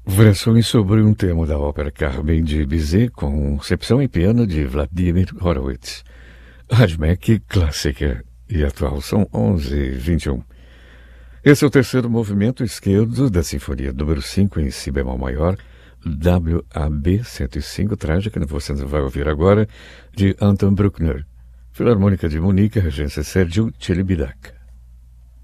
Versões sobre um tema da ópera Carmen de Bizet com recepção em piano de Vladimir Horowitz. Rádio MEC clássica e atual são 11h21. Esse é o terceiro movimento esquerdo da Sinfonia número 5 em Si bemol maior, WAB 105, trágica, que você vai ouvir agora, de Anton Bruckner. Filarmônica de Munique, regência Sergiu Celibidac.